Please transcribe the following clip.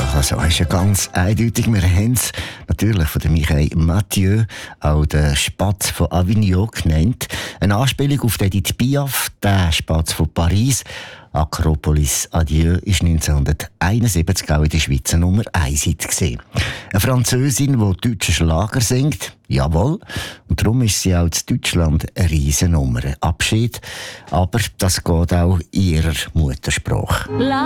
Also, ist ja ganz eindeutig. Wir haben es natürlich von Michael Mathieu, auch den Spatz von Avignon genannt. Eine Anspielung auf Edith Piaf, den Spatz von Paris. Akropolis Adieu ist 1971 auch in der Schweizer Nummer 1 Hit gewesen. Eine Französin, die deutsche Schlager singt. Jawohl. Und darum ist sie auch in Deutschland eine Riesennummer. Abschied. Aber das geht auch in ihrer Muttersprache.